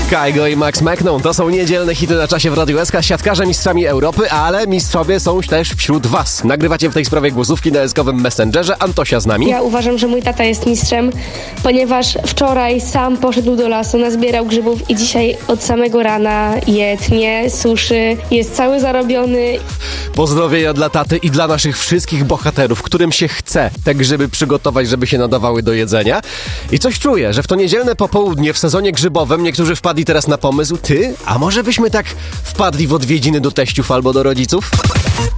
Kygo i Max Mcną to są niedzielne hity na czasie w Radiu SK. Siatkarze mistrzami Europy, ale mistrzowie są też wśród was. Nagrywacie w tej sprawie głosówki na eskowym Messengerze. Antosia z nami. Ja uważam, że mój tata jest mistrzem, ponieważ wczoraj sam poszedł do lasu, nazbierał grzybów i dzisiaj od samego rana je, tnie, suszy, jest cały zarobiony. Pozdrowienia dla taty i dla naszych wszystkich bohaterów, którym się chce te grzyby przygotować, żeby się nadawały do jedzenia. I coś czuję, że w to niedzielne popołudnie w sezonie grzybowym niektórzy wpadli teraz na pomysł, a może byśmy tak wpadli w odwiedziny do teściów albo do rodziców?